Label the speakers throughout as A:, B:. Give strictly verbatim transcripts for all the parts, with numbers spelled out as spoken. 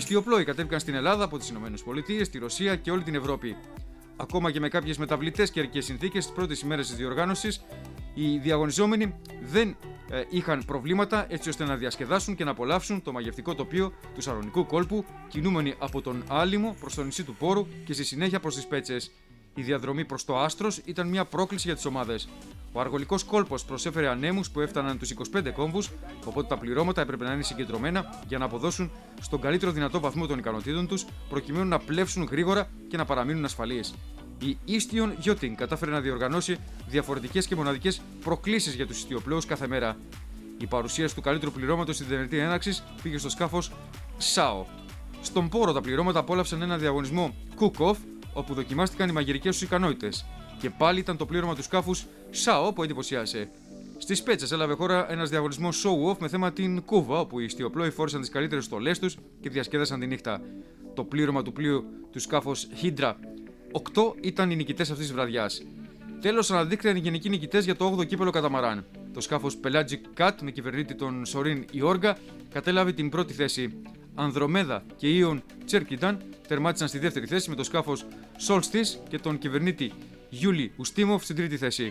A: ιστιοπλόοι κατέβηκαν στην Ελλάδα από τις ΗΠΑ, τη Ρωσία και όλη την Ευρώπη. Ακόμα και με κάποιες μεταβλητές καιρικές συνθήκες στις πρώτες ημέρες της διοργάνωσης, οι διαγωνιζόμενοι δεν ε, είχαν προβλήματα έτσι ώστε να διασκεδάσουν και να απολαύσουν το μαγευτικό τοπίο του Σαρονικού κόλπου, κινούμενοι από τον Άλυμο προς το νησί του Πόρου και στη συνέχεια προς τις Πέτσες. Η διαδρομή προς το Άστρος ήταν μια πρόκληση για τις ομάδες. Ο αργολικός κόλπος προσέφερε ανέμους που έφταναν τους είκοσι πέντε κόμβους, οπότε τα πληρώματα έπρεπε να είναι συγκεντρωμένα για να αποδώσουν στον καλύτερο δυνατό βαθμό των ικανοτήτων τους, προκειμένου να πλεύσουν γρήγορα και να παραμείνουν ασφαλείς. Η Eastion Yachting κατάφερε να διοργανώσει διαφορετικές και μοναδικές προκλήσεις για τους ιστιοπλόους κάθε μέρα. Η παρουσίαση του καλύτερου πληρώματος στην τενετή έναρξης πήγε στο σκάφος Σάο. Στον Πόρο τα πληρώματα απόλαυσαν ένα διαγωνισμό Cook-Off, όπου δοκιμάστηκαν οι μαγειρικές τους ικανότητες. Και πάλι ήταν το πλήρωμα του σκάφους Σάο που εντυπωσίασε. Στις Πέτσες έλαβε χώρα ένας διαγωνισμός show-off με θέμα την κούβα, όπου οι ιστιοπλόοι φόρησαν τις καλύτερες στολές τους και διασκέδασαν τη νύχτα. Το πλήρωμα του πλοίου του σκάφους Hydra οκτώ ήταν οι νικητές αυτής της βραδιάς. Τέλος, αναδείχθηκαν οι γενικοί νικητές για το όγδοο κύπελλο καταμαράν. Το σκάφος Pelagic Cat με κυβερνήτη τον Σορίν Ιόργα κατέλαβε την πρώτη θέση. Ανδρομέδα και Ιον Τσέρκινταν τερμάτισαν στη δεύτερη θέση, με το σκάφος Solstice και τον κυβερνήτη Γιούλι Ουστίμοφ στην τρίτη θέση.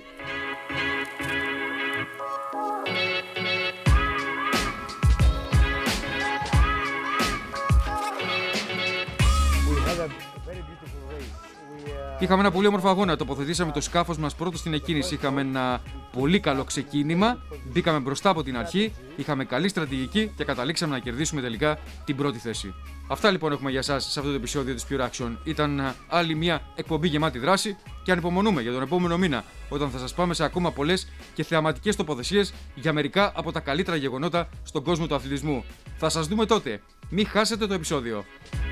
A: Είχαμε ένα πολύ όμορφο αγώνα. Τοποθετήσαμε το σκάφος μας πρώτο στην εκκίνηση. Είχαμε ένα πολύ καλό ξεκίνημα. Μπήκαμε μπροστά από την αρχή. Είχαμε καλή στρατηγική και καταλήξαμε να κερδίσουμε τελικά την πρώτη θέση. Αυτά λοιπόν έχουμε για εσάς σε αυτό το επεισόδιο της Pure Action. Ήταν άλλη μια εκπομπή γεμάτη δράση και ανυπομονούμε για τον επόμενο μήνα, όταν θα σας πάμε σε ακόμα πολλές και θεαματικές τοποθεσίες για μερικά από τα καλύτερα γεγονότα στον κόσμο του αθλητισμού. Θα σας δούμε τότε. Μην χάσετε το επεισόδιο.